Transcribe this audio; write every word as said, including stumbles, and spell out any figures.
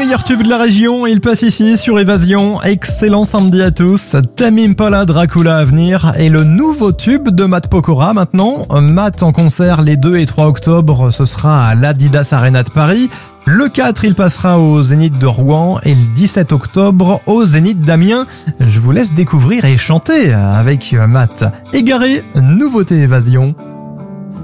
meilleurs tubes de la région, il passe ici sur Évasion. Excellent samedi à tous. Tame Impala Dracula à venir et le nouveau tube de Matt Pokora maintenant. Matt en concert les deux et trois octobre, ce sera à l'Adidas Arena de Paris. Le quatre, il passera au Zénith de Rouen et le dix-sept octobre au Zénith d'Amiens. Je vous laisse découvrir et chanter avec Matt. Égaré, nouveauté Évasion.